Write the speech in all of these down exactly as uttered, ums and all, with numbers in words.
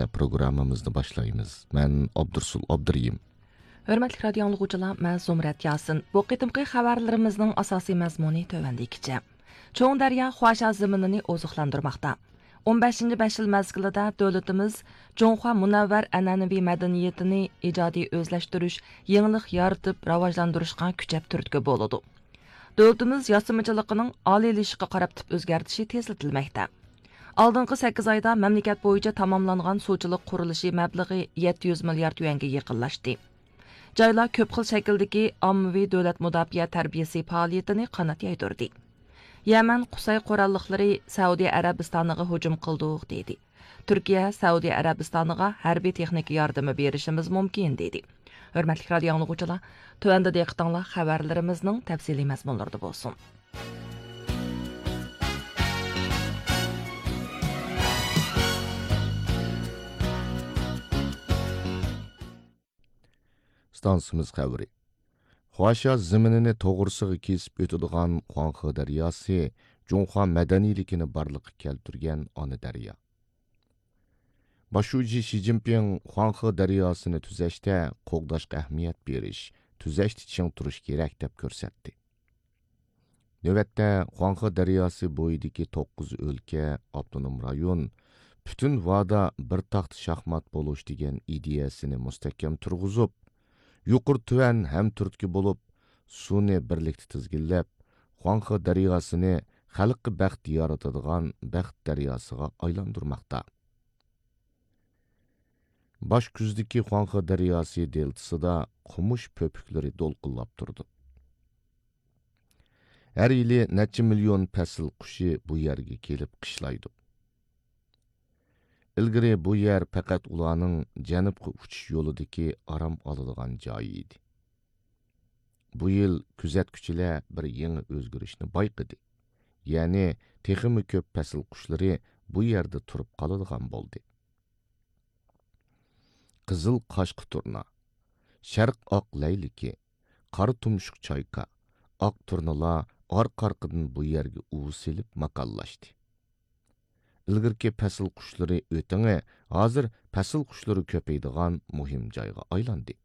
bilan programmamizni boshlaymiz. Men Abdursul Abduriyim. Hörmətli radio dinləyicilər, mən Zumrat Yasin. Bu qitimqi xəbərlərimizin əsas məzmunu tövəndikcə. Çoğun dərya Xuaşa zəminini ozuqlandırmaqda. on beshinchi besh yil mezgilida dövlətimiz Jonxua munavvar an'anaviy madaniyatini ijodiy o'zlashtirish, yangilik yaratib, rivojlantirishga kuchab turtki bo'ladi. Dövlətimiz yasamachiliginin oliylashishga qarab tip o'zgartishi tezlatilmoqda. Алдыңғы sakkiz oyda mamlakat bo'yicha tamomlangan suvchilik qurilishi mablag'i yetti yuz milliard yuanga yaqinlashdi. Joylar ko'p xil shakldagi ommaviy davlat mudofaa tarbiyasi faoliyatini qanot yaydirdi. Yaman Qusay qurolliqlari Saudiya Arabistoniga hujum qildi dedi. Turkiya Saudiya Arabistoniga harbiy texnika yordami berishimiz mumkin dedi. Hurmatli radio dinləyicilər, tövəndə diqqətinizlər xəbərlərimizin təfsili məzmunlarında bolsun. Stansimiz xəbəri. Xuaşa zəminini toğrısığı kesib ötüdüğən Xuanxı dəryası Jonxua mədənilikini barlıqqa keltirgan ana daryo. Başuji Xi Jinping Xuanxı dəryasını tüzəşdə qoğdaşqa əhmiyyət beriş, tüzəşdə çiң turuş kerak deb ko'rsatdi. Növətdə Xuanxı dəryası bo'yidagi to'qqiz o'lka, avtonom rayon bütün vada bir taxt şahmat bo'lish degan ideyasini mustahkam turg'izib, yuqur tuvan ham turtki bo'lib, suvni birlikda tizginlab, Xuanxı daryosini xalqqa baxt yaratadigan baxt daryosiga aylantirmoqda. Baş kuzdagi Xuanxı daryosi deltasida qumush po'piklari do'lqillab turdi. Har yili necha million fasl qushi bu yerga kelib qishlaydi. Ilgari bu yer faqat ularning janubga uchish yo'lidagi aram oladigan joyi edi. Bu yil kuzatuvchilar bir yangi o'zgarishni bayqadi. Ya'ni texmi ko'p fasl qushlari bu yerda turib qoladigan bo'ldi. Qizil qashqi turna, sharq oq layliki, qora tumshuq choyka, oq turnalar orqa-orqadan bu yerga uv silib maqallashdi. Ilgirki fasl qushlari o'tingi hozir fasl qushlari ko'paydigan muhim joyga aylandi.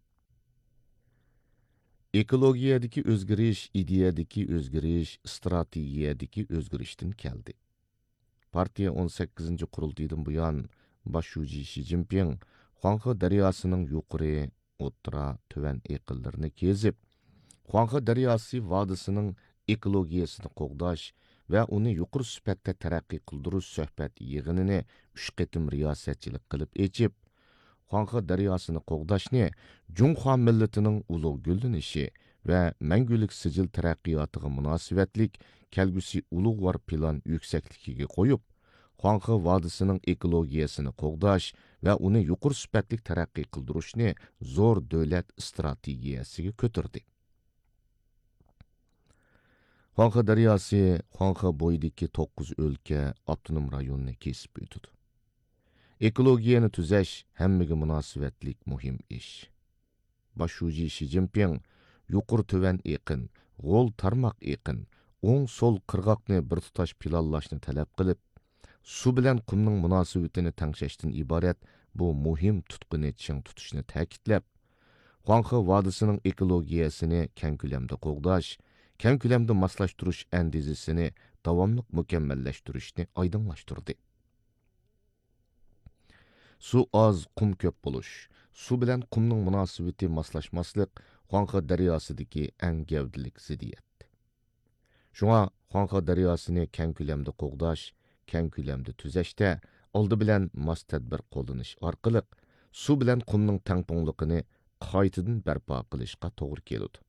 Ekologiyadagi o'zgarish, ideyadagi o'zgarish, strategiyadagi o'zgarishdan keldi. Partiya o'n sakkizinchi qurultaydan buyon Başuji Xi Jinping Xuanxı daryosining yuqori, o'rta, tuvan eqinlarini kezib, Xuanxı daryosi vodisining ekologiyasini qo'g'dash va uni yuqori sifatda taraqqiy qildirish suhbat yig'inini uch qatim riyosatchilik qilib echib, Xuanxı daryosini qo'g'dashni Jonxua millatining ulug' gullanishi va mangulik sijil taraqqiyotiga munosabatlik kelgusi ulug'vor plan yuksakligiga qo'yib, Xuanxı vodisining ekologiyasini qo'g'dash va uni yuqori sifatli taraqqiy qildirishni zo'r davlat strategiyasiga ko'tardi. Xuanxı daryosi Xuanxı bo'yidagi to'qqiz o'lka, avtonom rayonni kesib o'tadi. Ekologiyani tuzash hammaga munosabatlik muhim ish. Başuji Xi Jinping yuqur tuvan eqin, g'o'l tarmoq eqin, o'ng so'l qirg'oqni bir tutash planlashni talab qilib, su bilan qumning munosabatini tangshashdan iborat bu muhim tutquni ching tutishni ta'kidlab, Xuanxı vodisining ekologiyasini keng ko'lamda qo'g'dash, keng ko'lamda moslashtirish andizisini davomli mukammallashtirishni oydinlashtirdi. Su oz, qum ko'p bo'lish, su bilan qumning munosabati moslashmaslik Xuanxı daryosidagi eng gavdalik ziddiyat. Shunga Xuanxı daryosini keng ko'lamda qo'g'dash, keng ko'lamda tuzashda oldi bilan mos tadbir qo'llanish orqali su bilan qumning tangpungliqini qaytadan barpo qilishga to'g'ri keladi.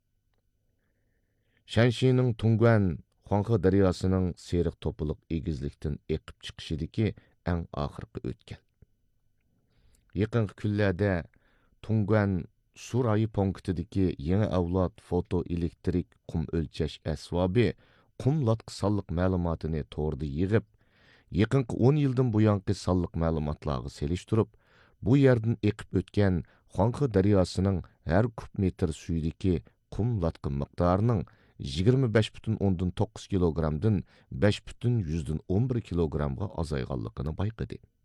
Shanshining Tungguan Xuanxı daryosining seriq to'piq egizlikdan eqib chiqishidagi eng oxirgi o'tgan. Yaqinqi kunlarda Tungguan Surayi punktidagi yangi avlod fotoelektrik qum o'lchash asbobi qum latqi sonliq ma'lumotini to'g'rida yig'ib, yaqinqi o'n yildan buyongi sonliq ma'lumotlarga selishtirib, bu yerdan eqib o'tgan Xuanxı daryosining har kub metr suyidagi qum latqi miqdorining yigirma besh butun o'ndan to'qqiz kilogrammdan besh butun yuzdan o'n bir kilogramga azayganligini bayqadi.